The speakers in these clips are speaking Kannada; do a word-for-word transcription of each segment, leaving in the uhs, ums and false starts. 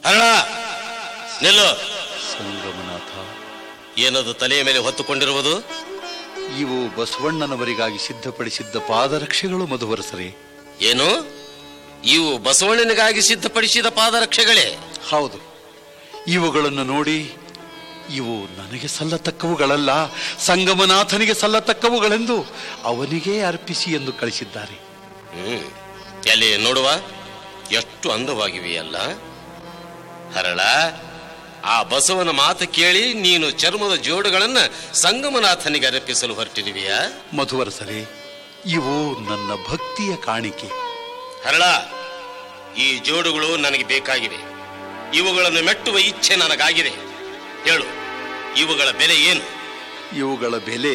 ಹರಳ ನಿಲ್ಲು. ಸಂಗಮನಾಥ, ಏನದು ತಲೆಯ ಮೇಲೆ ಹೊತ್ತುಕೊಂಡಿರುವುದು? ಇವು ಬಸವಣ್ಣನವರಿಗಾಗಿ ಸಿದ್ಧಪಡಿಸಿದ್ದ ಪಾದರಕ್ಷೆಗಳು ಮಧುವರಸರೇ. ಏನು? ಇವು ಬಸವಣ್ಣನಿಗಾಗಿ ಸಿದ್ಧಪಡಿಸಿದ ಪಾದರಕ್ಷೆಗಳೇ? ಹೌದು. ಇವುಗಳನ್ನು ನೋಡಿ ಇವು ನನಗೆ ಸಲ್ಲತಕ್ಕವುಗಳಲ್ಲ, ಸಂಗಮನಾಥನಿಗೆ ಸಲ್ಲತಕ್ಕವುಗಳೆಂದು ಅವನಿಗೇ ಅರ್ಪಿಸಿ ಎಂದು ಕಳಿಸಿದ್ದಾರೆ. ಹ್ಮ್ ಎಲ್ಲಿ ನೋಡುವ, ಎಷ್ಟು ಅಂದವಾಗಿವೆಯಲ್ಲ. ಹರಳ, ಆ ಬಸವನ ಮಾತು ಕೇಳಿ ನೀನು ಚರ್ಮದ ಜೋಡುಗಳನ್ನ ಸಂಗಮನಾಥನಿಗೆ ಅರ್ಪಿಸಲು ಹೊರಟಿರುವೆಯಾ? ಮಧುವರಸರೇ, ಇವು ನನ್ನ ಭಕ್ತಿಯ ಕಾಣಿಕೆ. ಹರಳ, ಈ ಜೋಡುಗಳು ನನಗೆ ಬೇಕಾಗಿವೆ. ಇವುಗಳನ್ನು ಮೆಟ್ಟುವ ಇಚ್ಛೆ ನನಗಾಗಿದೆ. ಹೇಳು, ಇವುಗಳ ಬೆಲೆ ಏನು? ಇವುಗಳ ಬೆಲೆ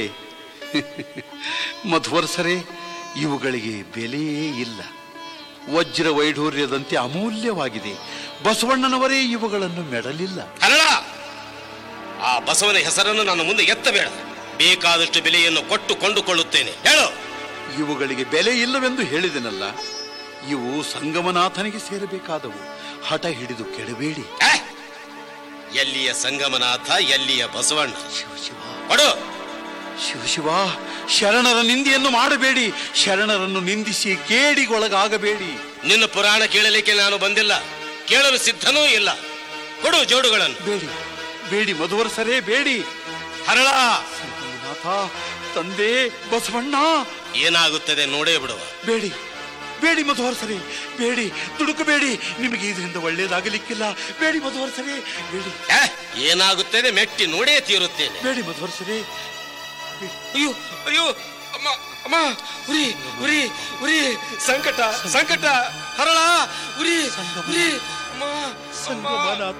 ಮಧುವರಸರೇ, ಇವುಗಳಿಗೆ ಬೆಲೆಯೇ ಇಲ್ಲ. ವಜ್ರ ವೈಢೂರ್ಯದಂತೆ ಅಮೂಲ್ಯವಾಗಿದೆ. ಬಸವಣ್ಣನವರೇ ಇವುಗಳನ್ನು ಮೆಡಲಿಲ್ಲ. ಹರಳ, ಆ ಬಸವನ ಹೆಸರನ್ನು ನನ್ನ ಮುಂದೆ ಎತ್ತಬೇಡ. ಬೇಕಾದಷ್ಟು ಬೆಲೆಯನ್ನು ಕೊಟ್ಟು ಕೊಂಡುಕೊಳ್ಳುತ್ತೇನೆ. ಹೇಳು. ಇವುಗಳಿಗೆ ಬೆಲೆ ಇಲ್ಲವೆಂದು ಹೇಳಿದೆನಲ್ಲ. ಇವು ಸಂಗಮನಾಥನಿಗೆ ಸೇರಬೇಕಾದವು. ಹಠ ಹಿಡಿದು ಕೆಡಬೇಡಿ. ಎಲ್ಲಿಯ ಸಂಗಮನಾಥ, ಎಲ್ಲಿಯ ಬಸವಣ್ಣ? ಶಿವಶಿವ ಕೊಡು. ಶಿವಶಿವ, ಶರಣರ ನಿಂದೆಯನ್ನು ಮಾಡಬೇಡಿ. ಶರಣರನ್ನು ನಿಂದಿಸಿ ಕೇಡಿಗೊಳಗಾಗಬೇಡಿ. ನಿನ್ನ ಪುರಾಣ ಕೇಳಲಿಕ್ಕೆ ನಾನು ಬಂದಿಲ್ಲ, ಕೇಳಲು ಸಿದ್ಧನೂ ಇಲ್ಲ. ಕೊಡು ಜೋಡುಗಳನ್ನು. ಬೇಡಿ ಬೇಡಿ ಮಧುವರಸರೇ, ಬೇಡಿ. ಹರಳ, ಸಂಗಮನಾಥ, ತಂದೆ ಬಸವಣ್ಣ, ಏನಾಗುತ್ತದೆ ನೋಡೇ ಬಿಡುವ. ಬೇಡಿ ಬೇಡಿ ಮಧುವರಸರೇ, ಬೇಡಿ. ದುಡುಕಬೇಡಿ. ನಿಮಗೆ ಇದರಿಂದ ಒಳ್ಳೇದಾಗಲಿಕ್ಕಿಲ್ಲ. ಬೇಡಿ ಮಧುವರಸರೇ, ಬೇಡಿ. ಏನಾಗುತ್ತದೆ ಮೆಟ್ಟಿ ನೋಡೇ ತೀರುತ್ತೇನೆ. ಬೇಡಿ ಮಧುವರಸರೇ. ಅಯ್ಯೋ ಅಯ್ಯೋ, ಅಮ್ಮ ಅಮ್ಮ, ಉರಿ ಉರಿ ಉರಿ, ಸಂಕಟ ಸಂಕಟ. ಹರಳ, ಉರಿ ಉರಿ. ಅಮ್ಮ, ಸಂಗಮನಾಥ.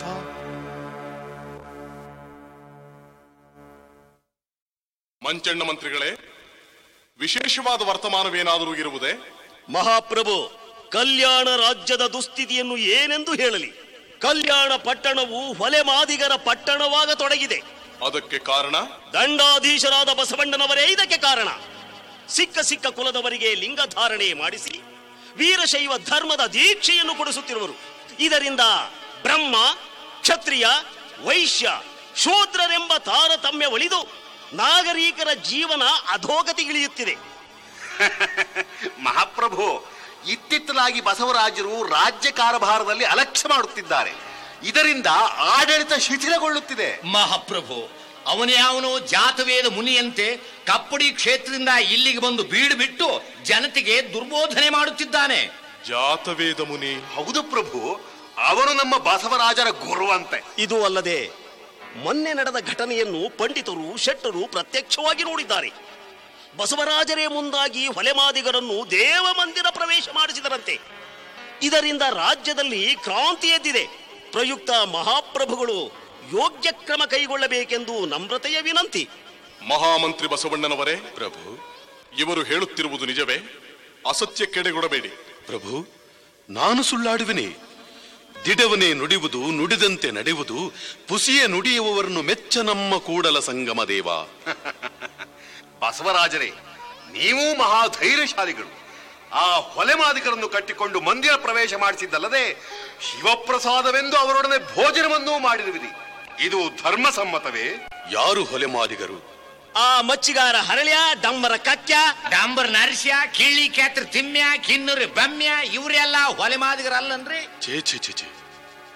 ಮಂಚಣ್ಣ ಮಂತ್ರಿಗಳೇ, ವಿಶೇಷವಾದ ವರ್ತಮಾನವೇನಾದರೂ ಇರುವುದೇ? ಮಹಾಪ್ರಭು, ಕಲ್ಯಾಣ ರಾಜ್ಯದ ದುಸ್ಥಿತಿಯನ್ನು ಏನೆಂದು ಹೇಳಲಿ? ಕಲ್ಯಾಣ ಪಟ್ಟಣವು ಹೊಲೆ ಮಾದಿಗರ ಪಟ್ಟಣವಾಗ ತೊಡಗಿದೆ. ಅದಕ್ಕೆ ಕಾರಣ? ದಂಡಾಧೀಶರಾದ ಬಸವಣ್ಣನವರೇ ಇದಕ್ಕೆ ಕಾರಣ. ಸಿಕ್ಕ ಸಿಕ್ಕ ಕುಲದವರಿಗೆ ಲಿಂಗಧಾರಣೆ ಮಾಡಿಸಿ ವೀರಶೈವ ಧರ್ಮದ ದೀಕ್ಷೆಯನ್ನು ಕೊಡಿಸುತ್ತಿರುವರು. ಇದರಿಂದ ಬ್ರಹ್ಮ, ಕ್ಷತ್ರಿಯ, ವೈಶ್ಯ, ಶೂದ್ರರೆಂಬ ತಾರತಮ್ಯ ಒಳಿದು ನಾಗರಿಕರ ಜೀವನ ಅಧೋಗತಿಗಿಳಿಯುತ್ತಿದೆ. ಮಹಾಪ್ರಭು, ಇತ್ತಿತ್ತಲಾಗಿ ಬಸವರಾಜರು ರಾಜ್ಯ ಕಾರಭಾರದಲ್ಲಿ ಅಲಕ್ಷ್ಯ ಮಾಡುತ್ತಿದ್ದಾರೆ. ಇದರಿಂದ ಆಡಳಿತ ಶಿಥಿಲಗೊಳ್ಳುತ್ತಿದೆ. ಮಹಾಪ್ರಭು, ಅವನೇ ಅವನು ಜಾತವೇದ ಮುನಿಯಂತೆ ಕಪ್ಪಡಿ ಕ್ಷೇತ್ರದಿಂದ ಇಲ್ಲಿಗೆ ಬಂದು ಬೀಡು ಬಿಟ್ಟು ಜನತೆಗೆ ದುರ್ಬೋಧನೆ ಮಾಡುತ್ತಿದ್ದಾನೆ. ಜಾತವೇದ ಮುನಿ? ಹೌದು ಪ್ರಭು, ಅವನು ನಮ್ಮ ಬಸವರಾಜರ ಗುರುವಂತೆ. ಇದು ಅಲ್ಲದೆ ಮೊನ್ನೆ ನಡೆದ ಘಟನೆಯನ್ನು ಪಂಡಿತರು, ಶೆಟ್ಟರು ಪ್ರತ್ಯಕ್ಷವಾಗಿ ನೋಡಿದ್ದಾರೆ. ಬಸವರಾಜರೇ ಮುಂದಾಗಿ ಹೊಲೆಮಾದಿಗರನ್ನು ದೇವ ಮಂದಿರ ಪ್ರವೇಶ ಮಾಡಿಸಿದರಂತೆ. ಇದರಿಂದ ರಾಜ್ಯದಲ್ಲಿ ಕ್ರಾಂತಿ ಎದ್ದಿದೆ. ಪ್ರಯುಕ್ತ ಮಹಾಪ್ರಭುಗಳು ಯೋಗ್ಯ ಕ್ರಮ ಕೈಗೊಳ್ಳಬೇಕೆಂದು ನಮ್ರತೆಯ ವಿನಂತಿ. ಮಹಾಮಂತ್ರಿ ಬಸವಣ್ಣನವರೇ, ಪ್ರಭು, ಇವರು ಹೇಳುತ್ತಿರುವುದು ನಿಜವೇ? ಅಸತ್ಯಕ್ಕೆಡೆಗೊಡಬೇಡಿ. ಪ್ರಭು, ನಾನು ಸುಳ್ಳಾಡುವೆನೆ? ದಿಡವನೇ ನುಡಿಯುವುದು, ನುಡಿದಂತೆ ನಡೆಯುವುದು. ಪುಸಿಯ ನುಡಿಯುವವರನ್ನು ಮೆಚ್ಚ ನಮ್ಮ ಕೂಡಲ ಸಂಗಮ ದೇವ. ಬಸವರಾಜರೇ, ನೀವು ಮಹಾಧೈರ್ಯಶಾಲಿಗಳು. ಆ ಹೊಲೆಮಾದಿಗರನ್ನು ಕಟ್ಟಿಕೊಂಡು ಮಂದಿರ ಪ್ರವೇಶ ಮಾಡಿಸಿದ್ದಲ್ಲದೆ ಶಿವಪ್ರಸಾದವೆಂದು ಅವರೊಡನೆ ಭೋಜನವನ್ನೂ ಮಾಡಿರುವಿರಿ. ಇದು ಧರ್ಮಸಮ್ಮತವೇ? ಯಾರು ಹೊಲೆಮಾದಿಗರು? ಆ ಮಚ್ಚಿಗಾರ ಹರಳ್ಯ, ಡಂಬರ ಕಕ್ಯ, ಡಾಂಬರ್ ನರಸ್ಯ, ಕಿಳ್ಳಿ ಕ್ಯಾತ್ರ ತಿಮ್ಯ, ಕಿನ್ನೂರು ಬಮ್ಯ, ಇವರೆಲ್ಲ ಹೊಲೆ ಮಾದಿಗರಲ್ಲನ್ರಿ? ಛೇ ಛೇ ಛೇ ಛೇ,